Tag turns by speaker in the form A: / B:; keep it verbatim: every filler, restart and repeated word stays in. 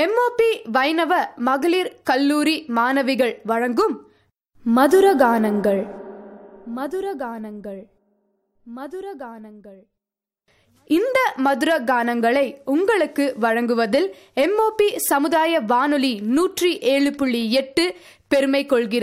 A: MOP வைணவ மகளிர் கல்லூரி மாணவிகள் வழங்கும் மதுரகானங்கள் மதுரகானங்கள் மதுரகானங்கள் இந்த மதுர கானங்களை உங்களுக்கு வழங்குவதில் எம்ஓபி சமுதாய வானொலி நூற்றி ஏழு புள்ளி எட்டு பெருமை கொள்கிறது.